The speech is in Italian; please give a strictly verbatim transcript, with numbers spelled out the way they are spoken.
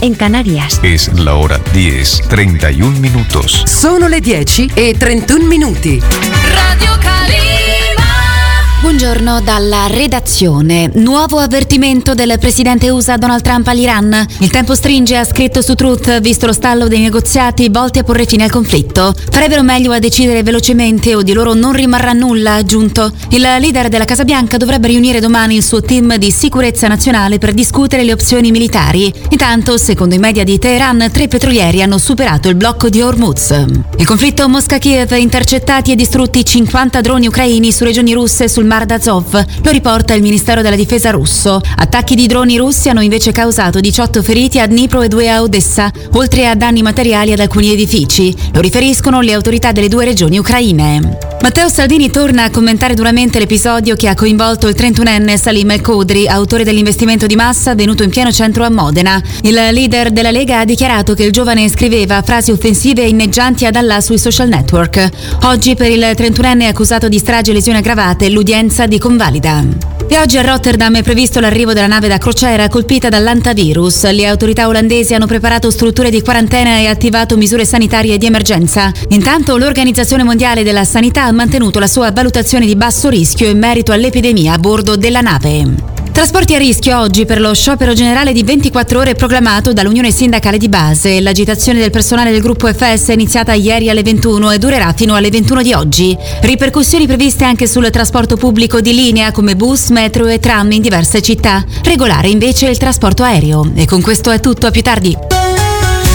en Canarias. Es la hora diez, treinta y un minutos. Sono le dieci e trentuno minuti. Radio Calima. Buongiorno dalla redazione. Nuovo avvertimento del presidente U S A Donald Trump all'Iran. Il tempo stringe, ha scritto su Truth, visto lo stallo dei negoziati volti a porre fine al conflitto. Farebbero meglio a decidere velocemente o di loro non rimarrà nulla, ha aggiunto. Il leader della Casa Bianca dovrebbe riunire domani il suo team di sicurezza nazionale per discutere le opzioni militari. Intanto, secondo i media di Teheran, tre petrolieri hanno superato il blocco di Hormuz. Il conflitto Mosca-Kiev, intercettati e distrutti cinquanta droni ucraini su regioni russe sul Mar d'Azov, lo riporta il Ministero della Difesa russo. Attacchi di droni russi hanno invece causato diciotto feriti a Dnipro e due a Odessa, oltre a danni materiali ad alcuni edifici. Lo riferiscono le autorità delle due regioni ucraine. Matteo Salvini torna a commentare duramente l'episodio che ha coinvolto il trentunenne Salim El Khodri, autore dell'investimento di massa avvenuto in pieno centro a Modena. Il leader della Lega ha dichiarato che il giovane scriveva frasi offensive e inneggianti ad Allah sui social network. Oggi per il trentunenne accusato di strage e lesioni aggravate l'udienza di convalida. E oggi a Rotterdam è previsto l'arrivo della nave da crociera colpita dall'antavirus. Le autorità olandesi hanno preparato strutture di quarantena e attivato misure sanitarie di emergenza. Intanto l'Organizzazione Mondiale della Sanità ha mantenuto la sua valutazione di basso rischio in merito all'epidemia a bordo della nave. Trasporti a rischio oggi per lo sciopero generale di ventiquattro ore proclamato dall'Unione Sindacale di Base. L'agitazione del personale del gruppo F S è iniziata ieri alle ventuno e durerà fino alle ventuno di oggi. Ripercussioni previste anche sul trasporto pubblico di linea come bus, metro e tram in diverse città. Regolare invece il trasporto aereo. E con questo è tutto, a più tardi.